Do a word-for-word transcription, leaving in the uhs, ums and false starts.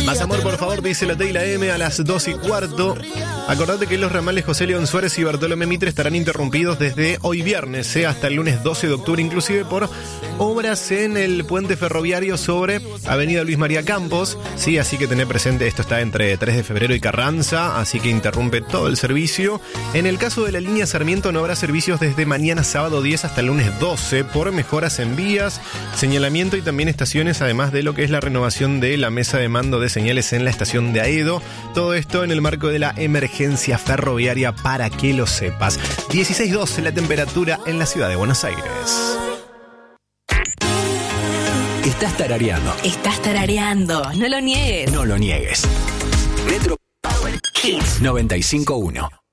Más amor, por favor, dice la T y la M a las dos y cuarto. Acordate que los ramales José León Suárez y Bartolomé Mitre estarán interrumpidos desde hoy viernes eh, hasta el lunes doce de octubre, inclusive por obras en el puente ferroviario sobre Avenida Luis María Campos. Sí, así que tené presente, esto está entre tres de febrero y Carranza, así que interrumpe todo el servicio. En el caso de la línea Sarmiento no habrá servicios desde mañana sábado diez hasta el lunes doce por mejoras en vías, señalamiento y también estaciones, además de lo que es la renovación de la mesa de mando de señales en la estación de Aedo. Todo esto en el marco de la emergencia ferroviaria, para que lo sepas. dieciséis doce la temperatura en la ciudad de Buenos Aires. Estás tarareando. Estás tarareando. No lo niegues. No lo niegues. Metro Power Hits noventa y cinco punto uno.